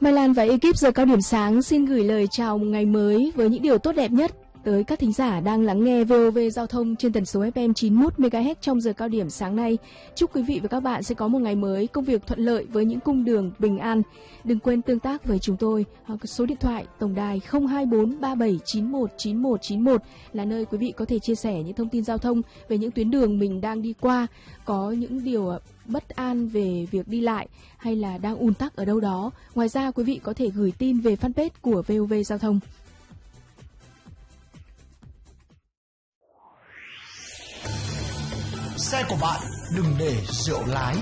Mai Lan và ekip giờ cao điểm sáng xin gửi lời chào một ngày mới với những điều tốt đẹp nhất tới các thính giả đang lắng nghe VOV Giao thông trên tần số FM 91 MHz trong giờ cao điểm sáng nay. Chúc quý vị và các bạn sẽ có một ngày mới, công việc thuận lợi với những cung đường bình an. Đừng quên tương tác với chúng tôi, số điện thoại tổng đài 024 3791 9191 là nơi quý vị có thể chia sẻ những thông tin giao thông về những tuyến đường mình đang đi qua, có những điều bất an về việc đi lại hay là đang ùn tắc ở đâu đó. Ngoài ra quý vị có thể gửi tin về fanpage của VOV Giao thông. Xe của bạn đừng để rượu lái.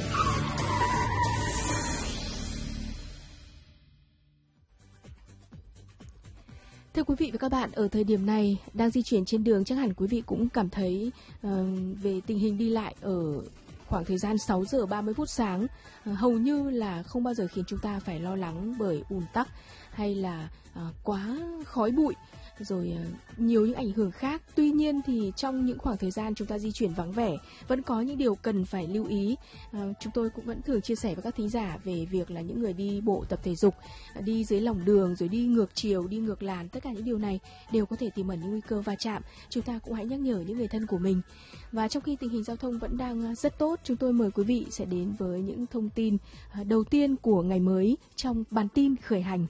Thưa quý vị và các bạn, ở thời điểm này đang di chuyển trên đường chắc hẳn quý vị cũng cảm thấy về tình hình đi lại ở khoảng thời gian 6 giờ 30 phút sáng hầu như là không bao giờ khiến chúng ta phải lo lắng bởi ùn tắc hay là quá khói bụi rồi nhiều những ảnh hưởng khác. Tuy nhiên thì trong những khoảng thời gian chúng ta di chuyển vắng vẻ vẫn có những điều cần phải lưu ý. Chúng tôi cũng vẫn thường chia sẻ với các thính giả về việc là những người đi bộ tập thể dục, đi dưới lòng đường rồi đi ngược chiều, đi ngược làn, tất cả những điều này đều có thể tiềm ẩn những nguy cơ va chạm. Chúng ta cũng hãy nhắc nhở những người thân của mình. Và trong khi tình hình giao thông vẫn đang rất tốt, chúng tôi mời quý vị sẽ đến với những thông tin đầu tiên của ngày mới trong bản tin khởi hành.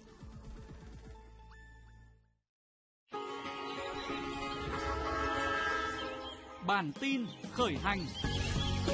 Bản tin khởi hành.